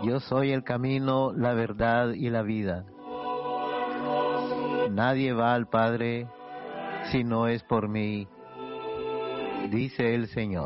Yo soy el camino, la verdad y la vida. Nadie va al Padre si no es por mí, dice el Señor.